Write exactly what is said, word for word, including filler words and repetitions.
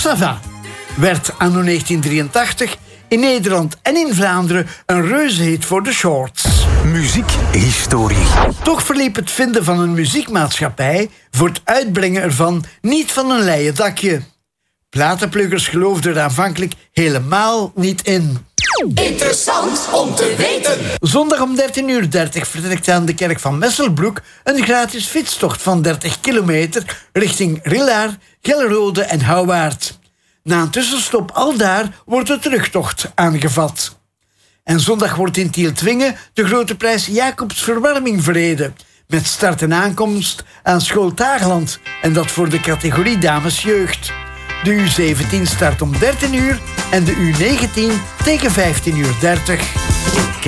Sava werd anno negentien drieëntachtig in Nederland en in Vlaanderen een reuzehit voor de shorts. Muziekhistorie. Toch verliep het vinden van een muziekmaatschappij voor het uitbrengen ervan niet van een leien dakje. Platenplukkers geloofden er aanvankelijk helemaal niet in. Interessant om te weten. Zondag om dertien uur dertig vertrekt aan de kerk van Messelbroek een gratis fietstocht van dertig kilometer richting Rillaar, Gelderode en Houwaard. Na een tussenstop aldaar wordt de terugtocht aangevat. En zondag wordt in Tieltwingen de grote prijs Jacobs Verwarming verreden, met start en aankomst aan School Taagland, en dat voor de categorie damesjeugd. De U zeventien start om dertien uur en de U negentien tegen vijftien uur dertig.